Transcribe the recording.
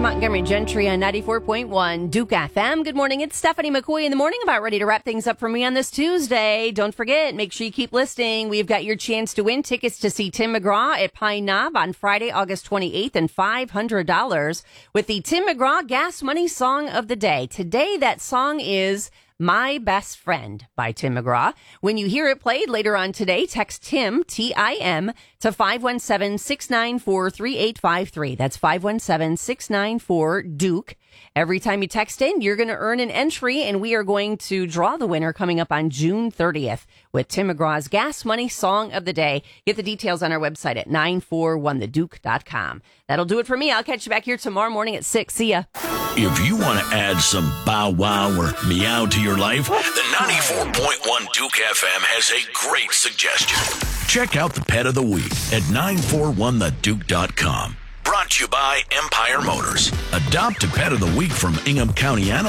Montgomery Gentry on 94.1 Duke FM. Good morning. It's Stephanie McCoy in the morning, about ready to wrap things up for me on this Tuesday. Don't forget, make sure you keep listening. We've got your chance to win tickets to see Tim McGraw at Pine Knob on Friday, August 28th, and $500 with the Tim McGraw Gas Money Song of the Day. Today, that song is My Best Friend by Tim McGraw. When you hear it played later on today, text Tim, T-I-M, to 517-694-3853. That's 517-694-DUKE. Every time you text in, you're going to earn an entry, and we are going to draw the winner coming up on June 30th with Tim McGraw's Gas Money Song of the Day. Get the details on our website at 941theduke.com. That'll do it for me. I'll catch you back here tomorrow morning at 6. See ya. If you want to add some bow wow or meow to your life, the 94.1 Duke FM has a great suggestion. Check out the Pet of the Week at 941theduke.com. Brought to you by Empire Motors. Adopt a Pet of the Week from Ingham County Animal